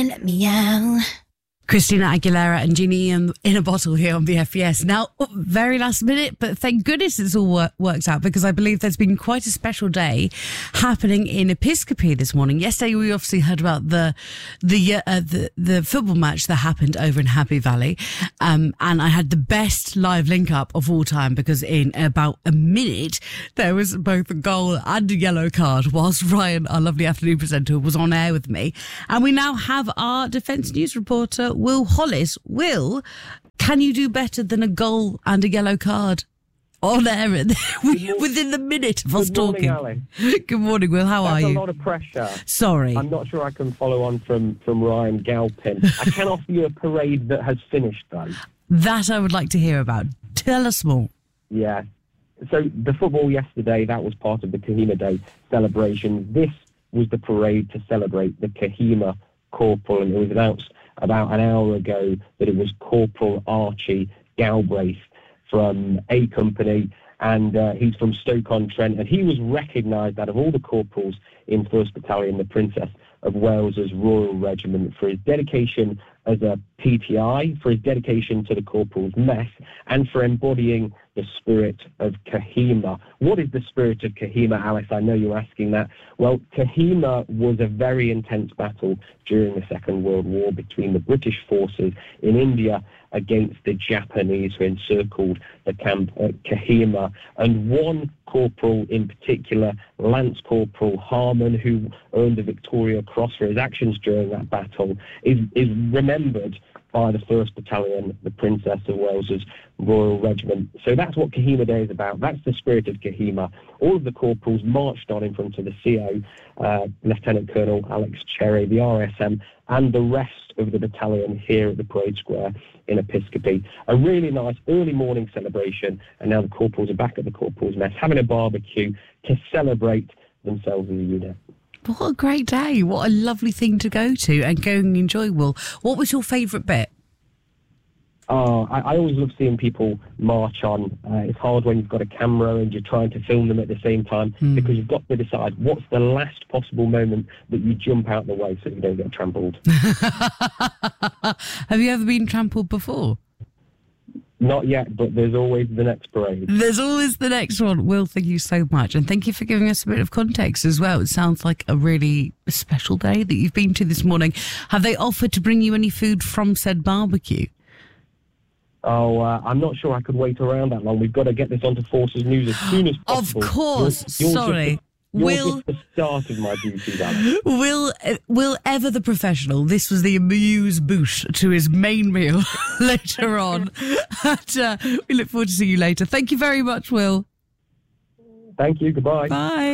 Let me out. Christina Aguilera and Genie in a bottle here on BFBS. Now, very last minute, but thank goodness it's all worked out, because I believe there's been quite a special day happening in Episcopi this morning. Yesterday, we obviously heard about the football match that happened over in Happy Valley, and I had the best live link up of all time, because in about a minute there was both a goal and a yellow card whilst Ryan, our lovely afternoon presenter, was on air with me, and we now have our defence news reporter Will Hollis. Will, can you do better than a goal and a yellow card on air within the minute of us talking? Good morning, Ali. Good morning, Will. How are you? That's a lot of pressure. Sorry. I'm not sure I can follow on from Ryan Galpin. I can offer you a parade that has finished, though. That I would like to hear about. Tell us more. Yeah. So the football yesterday, that was part of the Kahima Day celebration. This was the parade to celebrate the Kahima Corporal, and it was announced about an hour ago that it was Corporal Archie Galbraith from A Company, and he's from Stoke-on-Trent, and he was recognised out of all the corporals in 1st Battalion, the Princess of Wales's Royal Regiment, for his dedication as a PTI, for his dedication to the Corporal's Mess, and for embodying the spirit of Kahima. What is the spirit of Kahima, Alice? I know you're asking that. Well, Kahima was a very intense battle during the Second World War between the British forces in India against the Japanese, who encircled the camp at Kahima. And one corporal in particular, Lance Corporal Harmon, who earned the Victoria Cross for his actions during that battle, is remembered by the 1st Battalion, the Princess of Wales's Royal Regiment. So that's what Kahima Day is about. That's the spirit of Kahima. All of the corporals marched on in front of the CO, Lieutenant Colonel Alex Cherry, the RSM, and the rest of the battalion here at the Parade Square in Episcopi. A really nice early morning celebration, and now the corporals are back at the Corporal's Mess, having a barbecue to celebrate themselves as a unit. What a great day. What a lovely thing to go to and go and enjoy, Will. What was your favourite bit? I always love seeing people march on. It's hard when you've got a camera and you're trying to film them at the same time, because you've got to decide what's the last possible moment that you jump out the way so you don't get trampled. Have you ever been trampled before? Not yet, but there's always the next parade. There's always the next one. Will, thank you so much. And thank you for giving us a bit of context as well. It sounds like a really special day that you've been to this morning. Have they offered to bring you any food from said barbecue? Oh, I'm not sure I could wait around that long. We've got to get this onto Forces News as soon as possible. Of course. Sorry. You're just the start of my duties, Alan. Will Ever the Professional, this was the amuse-bouche to his main meal later on. And, we look forward to seeing you later. Thank you very much, Will. Thank you. Goodbye. Bye.